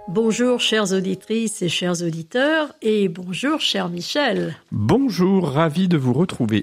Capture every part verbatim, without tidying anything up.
Bonjour chères auditrices et chers auditeurs, et bonjour cher Michel. Bonjour, ravi de vous retrouver.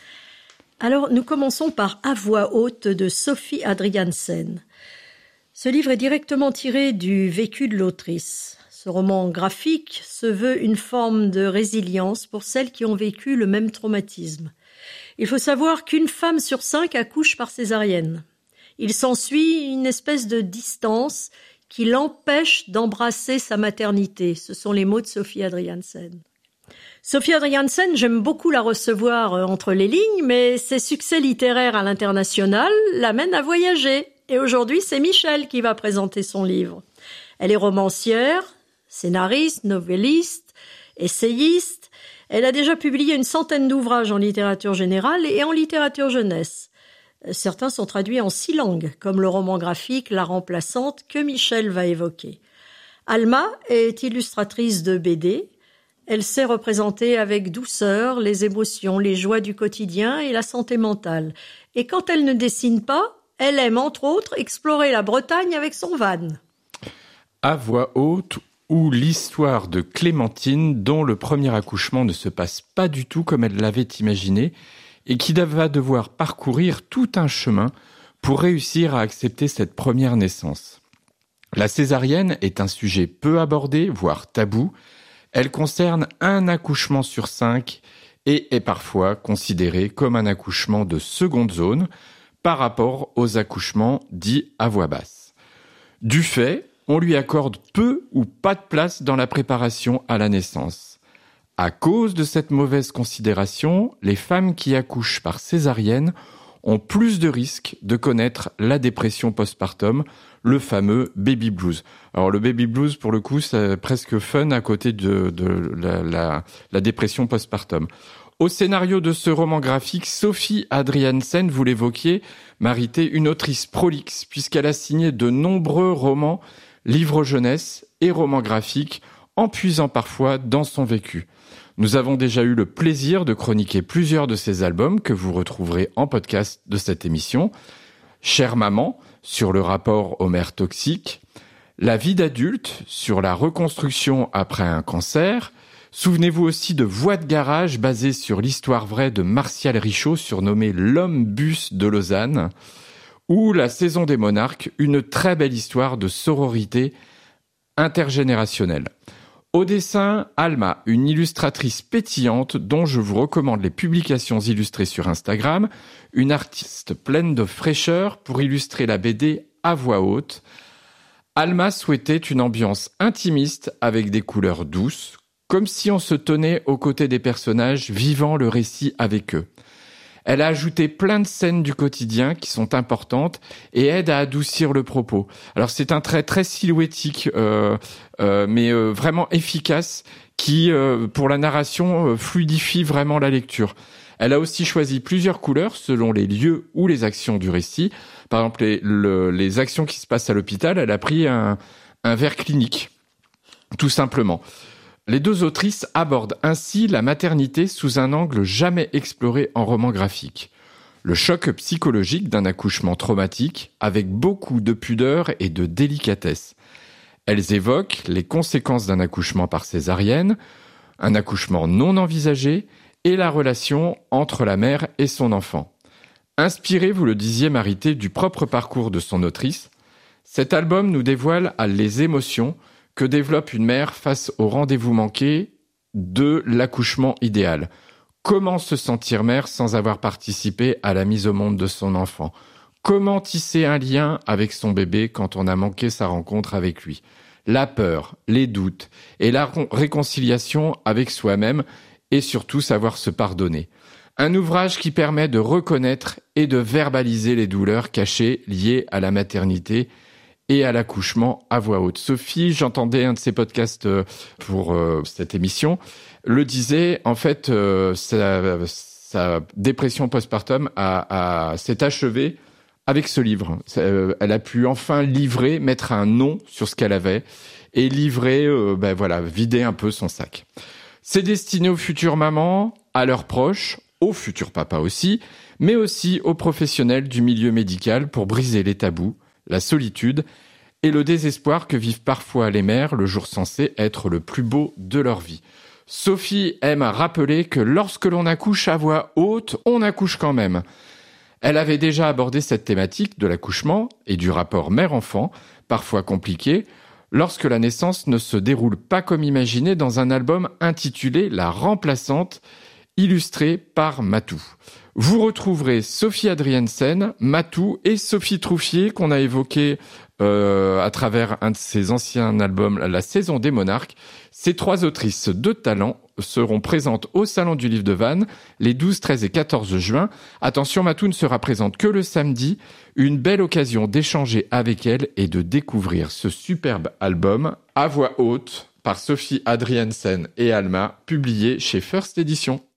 Alors nous commençons par À voix haute de Sophie Adriaansen. Ce livre est directement tiré du vécu de l'autrice. Ce roman graphique se veut une forme de résilience pour celles qui ont vécu le même traumatisme. Il faut savoir qu'une femme sur cinq accouche par césarienne. Il s'ensuit une espèce de distance qui l'empêche d'embrasser sa maternité. Ce sont les mots de Sophie Adriaansen. Sophie Adriaansen, j'aime beaucoup la recevoir entre les lignes, mais ses succès littéraires à l'international l'amènent à voyager. Et aujourd'hui, c'est Michel qui va présenter son livre. Elle est romancière, scénariste, novelliste, essayiste. Elle a déjà publié une centaine d'ouvrages en littérature générale et en littérature jeunesse. Certains sont traduits en six langues, comme le roman graphique La Remplaçante que Michel va évoquer. Alma est illustratrice de B D. Elle sait représenter avec douceur les émotions, les joies du quotidien et la santé mentale. Et quand elle ne dessine pas, elle aime entre autres explorer la Bretagne avec son van. À voix haute, ou l'histoire de Clémentine, dont le premier accouchement ne se passe pas du tout comme elle l'avait imaginé, et qui va devoir parcourir tout un chemin pour réussir à accepter cette première naissance. La césarienne est un sujet peu abordé, voire tabou. Elle concerne un accouchement sur cinq et est parfois considérée comme un accouchement de seconde zone par rapport aux accouchements dits à voix basse. Du fait, on lui accorde peu ou pas de place dans la préparation à la naissance. À cause de cette mauvaise considération, les femmes qui accouchent par césarienne ont plus de risques de connaître la dépression postpartum, le fameux baby blues. Alors le baby blues, pour le coup, c'est presque fun à côté de, de la, la, la dépression postpartum. Au scénario de ce roman graphique, Sophie Adriaansen, vous l'évoquiez, méritait une autrice prolixe, puisqu'elle a signé de nombreux romans, livres jeunesse et romans graphiques, en puisant parfois dans son vécu. Nous avons déjà eu le plaisir de chroniquer plusieurs de ces albums que vous retrouverez en podcast de cette émission. Chère maman, sur le rapport aux mères toxiques. La vie d'adulte, sur la reconstruction après un cancer. Souvenez-vous aussi de Voix de garage, basée sur l'histoire vraie de Martial Richaud, surnommé l'homme bus de Lausanne. Ou La saison des monarques, une très belle histoire de sororité intergénérationnelle. Au dessin, Alma, une illustratrice pétillante dont je vous recommande les publications illustrées sur Instagram, une artiste pleine de fraîcheur pour illustrer la B D à voix haute. Alma souhaitait une ambiance intimiste avec des couleurs douces, comme si on se tenait aux côtés des personnages vivant le récit avec eux. Elle a ajouté plein de scènes du quotidien qui sont importantes et aident à adoucir le propos. Alors c'est un trait très silhouettique, euh, euh, mais euh, vraiment efficace, qui, euh, pour la narration, euh, fluidifie vraiment la lecture. Elle a aussi choisi plusieurs couleurs selon les lieux ou les actions du récit. Par exemple, les, le, les actions qui se passent à l'hôpital, elle a pris un, un verre clinique, tout simplement. Les deux autrices abordent ainsi la maternité sous un angle jamais exploré en roman graphique. Le choc psychologique d'un accouchement traumatique avec beaucoup de pudeur et de délicatesse. Elles évoquent les conséquences d'un accouchement par césarienne, un accouchement non envisagé et la relation entre la mère et son enfant. Inspiré, vous le disiez Marité, du propre parcours de son autrice, cet album nous dévoile les émotions que développe une mère face au rendez-vous manqué de l'accouchement idéal. Comment se sentir mère sans avoir participé à la mise au monde de son enfant ? Comment tisser un lien avec son bébé quand on a manqué sa rencontre avec lui ? La peur, les doutes et la réconciliation avec soi-même et surtout savoir se pardonner. Un ouvrage qui permet de reconnaître et de verbaliser les douleurs cachées liées à la maternité et à l'accouchement à voix haute. Sophie, j'entendais un de ses podcasts pour euh, cette émission, le disait, en fait, euh, sa, sa dépression postpartum a, a, s'est achevée avec ce livre. Euh, elle a pu enfin livrer, mettre un nom sur ce qu'elle avait et livrer, euh, ben voilà, vider un peu son sac. C'est destiné aux futures mamans, à leurs proches, aux futurs papas aussi, mais aussi aux professionnels du milieu médical pour briser les tabous, la solitude et le désespoir que vivent parfois les mères le jour censé être le plus beau de leur vie. Sophie aime à rappeler que lorsque l'on accouche à voix haute, on accouche quand même. Elle avait déjà abordé cette thématique de l'accouchement et du rapport mère-enfant, parfois compliqué, lorsque la naissance ne se déroule pas comme imaginé dans un album intitulé « La remplaçante », illustré par Matou. Vous retrouverez Sophie Adriaensen, Matou et Sophie Trouffier qu'on a évoqué euh, à travers un de ses anciens albums, La Saison des Monarques. Ces trois autrices de talent seront présentes au Salon du Livre de Vannes les douze, treize et quatorze juin. Attention, Matou ne sera présente que le samedi. Une belle occasion d'échanger avec elle et de découvrir ce superbe album à voix haute par Sophie Adriaensen et Alma, publié chez First Edition.